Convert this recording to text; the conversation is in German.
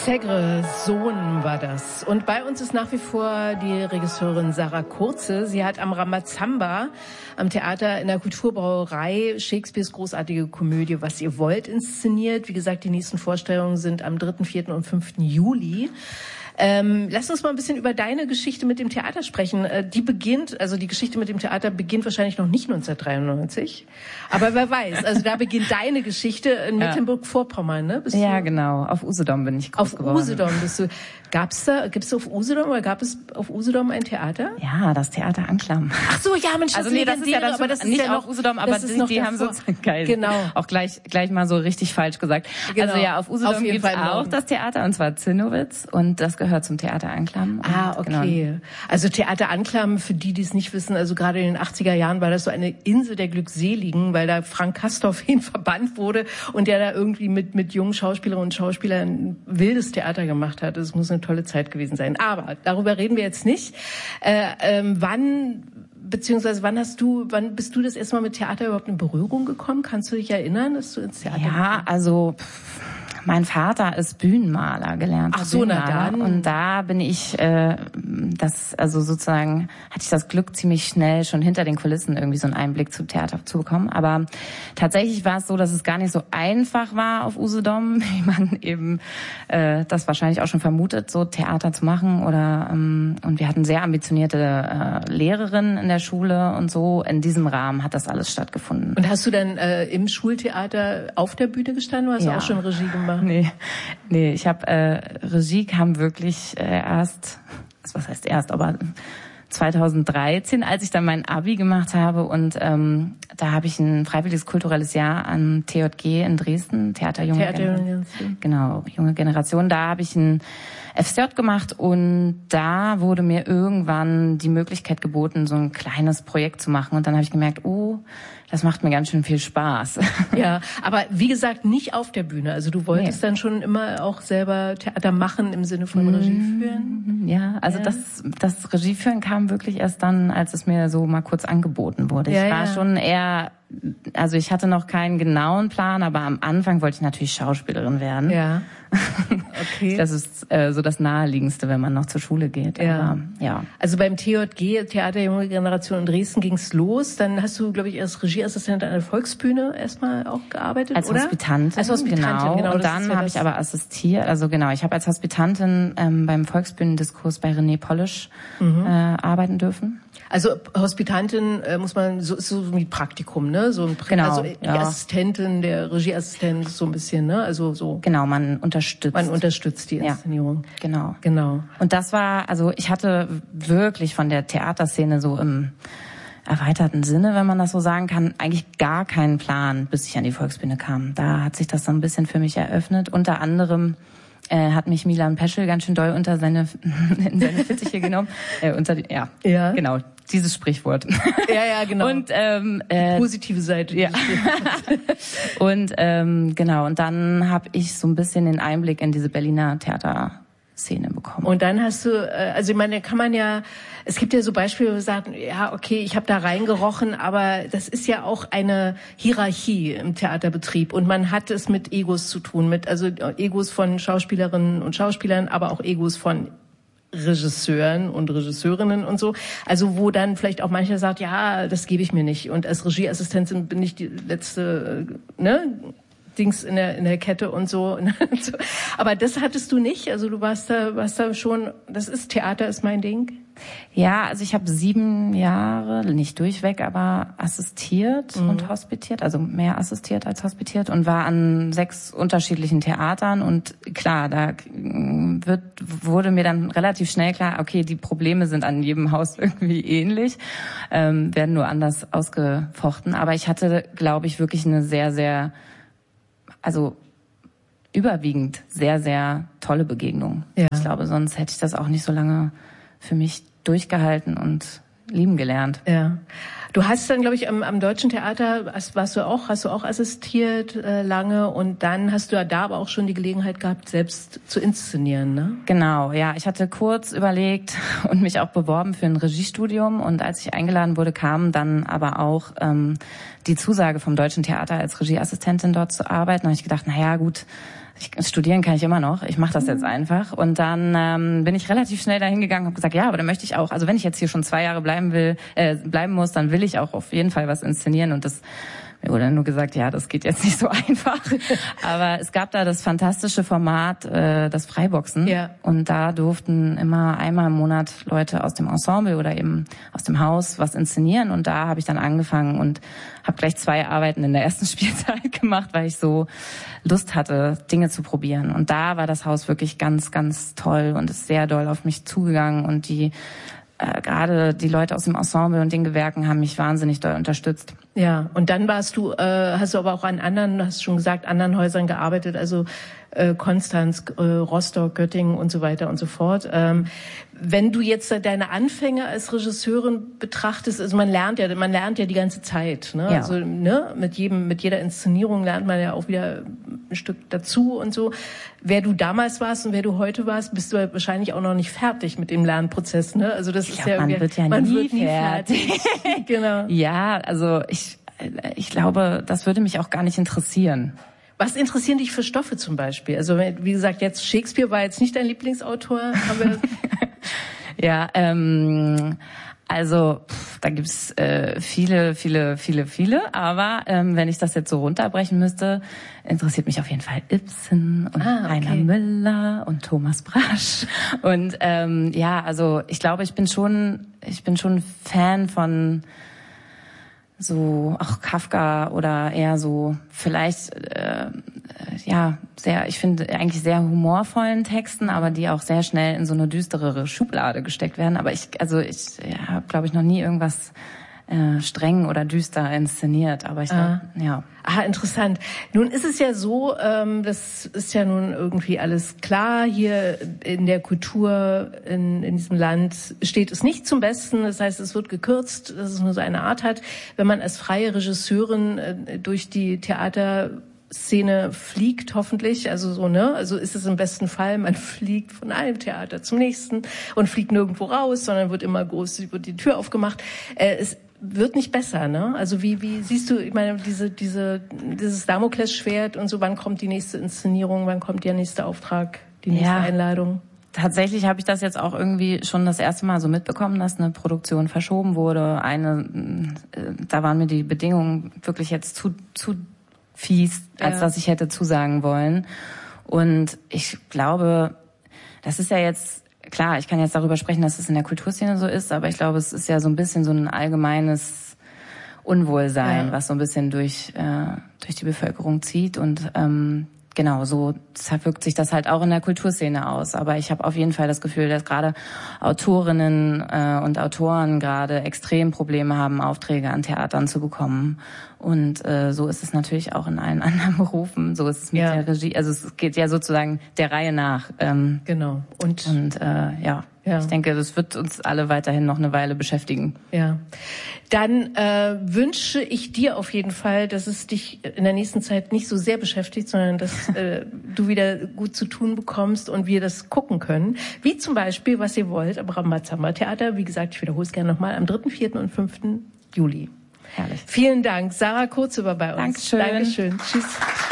Segre Sohn war das. Und bei uns ist nach wie vor die Regisseurin Sarah Kurze. Sie hat am Ramazamba am Theater in der Kulturbrauerei Shakespeares großartige Komödie Was ihr wollt inszeniert. Wie gesagt, die nächsten Vorstellungen sind am 3., 4. und 5. Juli. Lass uns mal ein bisschen über deine Geschichte mit dem Theater sprechen. Die Geschichte mit dem Theater beginnt wahrscheinlich noch nicht 1993. Aber wer weiß, also da beginnt deine Geschichte in Mecklenburg-Vorpommern, ne? Ja, genau. Auf Usedom bin ich groß geworden. Auf Usedom bist du. Gibt's auf Usedom oder gab es auf Usedom ein Theater? Ja, das Theater Anklam. Ach so, ja, Mensch, das ist ja dann aber das ist nicht ja auf Usedom, aber die haben sozusagen geil. Genau. Auch gleich mal so richtig falsch gesagt. Genau. Also ja, auf Usedom gibt's auch das Theater, und zwar Zinnowitz, und das gehört zum Theater Anklam. Ah, okay. Genau. Also Theater Anklam, für die es nicht wissen, also gerade in den 80er Jahren war das so eine Insel der Glückseligen, weil da Frank Castorf hin verbannt wurde und der da irgendwie mit jungen Schauspielerinnen und Schauspielern ein wildes Theater gemacht hat. Das muss eine tolle Zeit gewesen sein. Aber darüber reden wir jetzt nicht. Wann bist du das erste Mal mit Theater überhaupt in Berührung gekommen? Kannst du dich erinnern, dass du ins Theater gekommen? Also mein Vater ist Bühnenmaler, gelernt. Ach so, na dann. Und da bin ich, hatte ich das Glück, ziemlich schnell schon hinter den Kulissen irgendwie so einen Einblick zum Theater zu bekommen. Aber tatsächlich war es so, dass es gar nicht so einfach war auf Usedom, wie man eben das wahrscheinlich auch schon vermutet, so Theater zu machen. Und wir hatten sehr ambitionierte Lehrerinnen in der Schule und so. In diesem Rahmen hat das alles stattgefunden. Und hast du dann im Schultheater auf der Bühne gestanden oder hast du auch schon Regie gemacht? Nee, ich habe Regie kam wirklich aber 2013, als ich dann mein Abi gemacht habe, und da habe ich ein freiwilliges kulturelles Jahr am TJG in Dresden, Theater Junge Generation. Genau, Junge Generation. Da habe ich ein FSJ gemacht und da wurde mir irgendwann die Möglichkeit geboten, so ein kleines Projekt zu machen, und dann habe ich gemerkt, das macht mir ganz schön viel Spaß. Ja, aber wie gesagt, nicht auf der Bühne. Also du wolltest dann schon immer auch selber Theater machen im Sinne von Regie führen? Ja, also das Regieführen kam wirklich erst dann, als es mir so mal kurz angeboten wurde. Ich war schon eher, also ich hatte noch keinen genauen Plan, aber am Anfang wollte ich natürlich Schauspielerin werden. Ja. Okay. Das ist so das Naheliegendste, wenn man noch zur Schule geht. Ja. Aber, ja. Also beim TJG, Theater Junge Generation in Dresden, ging's los. Dann hast du, glaube ich, als Regieassistent an der Volksbühne erstmal auch gearbeitet, als oder? Hospitantin. Als Hospitantin, genau. Und dann habe ich aber assistiert. Also genau, ich habe als Hospitantin beim Volksbühnendiskurs bei René Polish arbeiten dürfen. Also Hospitantin muss man so wie Praktikum, ne? So ein genau, also die Assistentin, der Regieassistent so ein bisschen, ne? Also so. Genau, man unterstützt die Inszenierung. Ja, genau. Und das war, also ich hatte wirklich von der Theaterszene so im erweiterten Sinne, wenn man das so sagen kann, eigentlich gar keinen Plan, bis ich an die Volksbühne kam. Da hat sich das so ein bisschen für mich eröffnet. Unter anderem hat mich Milan Peschel ganz schön doll in seine Fittiche genommen. Genau, dieses Sprichwort. Ja, genau. Und die positive Seite. Ja. Und genau, und dann habe ich so ein bisschen den Einblick in diese Berliner Theaterszene bekommen. Und dann hast du, also ich meine, es gibt ja so Beispiele, wo man sagt, ja, okay, ich habe da reingerochen, aber das ist ja auch eine Hierarchie im Theaterbetrieb und man hat es mit Egos zu tun, also Egos von Schauspielerinnen und Schauspielern, aber auch Egos von Regisseuren und Regisseurinnen und so. Also wo dann vielleicht auch mancher sagt, ja, das gebe ich mir nicht. Und als Regieassistentin bin ich die letzte, Dings in der Kette und so. Aber das hattest du nicht? Also du warst da schon, Theater ist mein Ding? Ja, also ich habe 7 Jahre, nicht durchweg, aber assistiert und hospitiert, also mehr assistiert als hospitiert, und war an 6 unterschiedlichen Theatern, und klar, da wurde mir dann relativ schnell klar, okay, die Probleme sind an jedem Haus irgendwie ähnlich, werden nur anders ausgefochten, aber ich hatte, glaube ich, wirklich eine sehr, sehr, also überwiegend sehr, sehr tolle Begegnung. Ja. Ich glaube, sonst hätte ich das auch nicht so lange für mich durchgehalten und lieben gelernt. Ja. Du hast dann, glaube ich, am Deutschen Theater hast du auch assistiert lange, und dann hast du ja da aber auch schon die Gelegenheit gehabt, selbst zu inszenieren, ne? Genau, ja. Ich hatte kurz überlegt und mich auch beworben für ein Regiestudium, und als ich eingeladen wurde, kam dann aber auch die Zusage vom Deutschen Theater als Regieassistentin dort zu arbeiten. Da habe ich gedacht, naja, gut, Studieren kann ich immer noch. Ich mache das jetzt einfach. Und dann bin ich relativ schnell dahin gegangen und habe gesagt, ja, aber dann möchte ich auch, also wenn ich jetzt hier schon 2 Jahre bleiben muss, dann will ich auch auf jeden Fall was inszenieren. Und das mir wurde nur gesagt, ja, das geht jetzt nicht so einfach. Aber es gab da das fantastische Format, das Freiboxen. Ja. Und da durften immer einmal im Monat Leute aus dem Ensemble oder eben aus dem Haus was inszenieren. Und da habe ich dann angefangen und habe gleich 2 Arbeiten in der ersten Spielzeit gemacht, weil ich so Lust hatte, Dinge zu probieren. Und da war das Haus wirklich ganz, ganz toll und ist sehr doll auf mich zugegangen. Und die gerade die Leute aus dem Ensemble und den Gewerken haben mich wahnsinnig doll unterstützt. Ja, und dann hast du aber auch an anderen, hast schon gesagt, anderen Häusern gearbeitet, also Konstanz, Rostock, Göttingen und so weiter und so fort. Wenn du jetzt deine Anfänge als Regisseurin betrachtest, also man lernt ja die ganze Zeit, ne? Ja. Also mit jeder Inszenierung lernt man ja auch wieder ein Stück dazu und so. Wer du damals warst und wer du heute warst, bist du ja wahrscheinlich auch noch nicht fertig mit dem Lernprozess, ne? Also das ist ja man wird ja nie fertig. Genau. Ja, also ich glaube, das würde mich auch gar nicht interessieren. Was interessieren dich für Stoffe zum Beispiel? Also wie gesagt, jetzt Shakespeare war jetzt nicht dein Lieblingsautor, aber ja, also da gibt's viele, aber wenn ich das jetzt so runterbrechen müsste, interessiert mich auf jeden Fall Ibsen und Rainer Müller und Thomas Brasch und ja, also ich glaube, ich bin schon Fan von so auch Kafka oder eher so vielleicht ich finde eigentlich sehr humorvollen Texten, aber die auch sehr schnell in so eine düsterere Schublade gesteckt werden. Aber ich habe, glaube ich, noch nie irgendwas streng oder düster inszeniert. Aber ich glaube, ja. Ah, interessant. Nun ist es ja so, das ist ja nun irgendwie alles klar. Hier in der Kultur in diesem Land steht es nicht zum Besten. Das heißt, es wird gekürzt, dass es nur so eine Art hat. Wenn man als freie Regisseurin durch die Theaterszene fliegt, hoffentlich, also ist es im besten Fall, man fliegt von einem Theater zum nächsten und fliegt nirgendwo raus, sondern wird die Tür aufgemacht. Es wird nicht besser, ne? Also wie siehst du, ich meine, dieses Damoklesschwert und so, wann kommt die nächste Inszenierung, wann kommt der nächste Auftrag, die nächste Einladung? Tatsächlich habe ich das jetzt auch irgendwie schon das erste Mal so mitbekommen, dass eine Produktion verschoben wurde. Da waren mir die Bedingungen wirklich jetzt zu fies, als dass ich hätte zusagen wollen. Und ich glaube, das ist ja jetzt klar, ich kann jetzt darüber sprechen, dass es in der Kulturszene so ist, aber ich glaube, es ist ja so ein bisschen so ein allgemeines Unwohlsein, was so ein bisschen durch die Bevölkerung zieht und genau, so wirkt sich das halt auch in der Kulturszene aus. Aber ich habe auf jeden Fall das Gefühl, dass gerade Autorinnen und Autoren gerade extrem Probleme haben, Aufträge an Theatern zu bekommen. Und so ist es natürlich auch in allen anderen Berufen. So ist es mit der Regie. Also es geht ja sozusagen der Reihe nach. Genau. Und ich denke, das wird uns alle weiterhin noch eine Weile beschäftigen. Ja. Dann wünsche ich dir auf jeden Fall, dass es dich in der nächsten Zeit nicht so sehr beschäftigt, sondern dass du wieder gut zu tun bekommst und wir das gucken können. Wie zum Beispiel, was ihr wollt, am Rambazamba-Theater. Wie gesagt, ich wiederhole es gerne nochmal, am 3., 4. und 5. Juli. Herrlich. Vielen Dank. Sarah Kurzüber bei uns. Dankeschön. Dankeschön. Tschüss.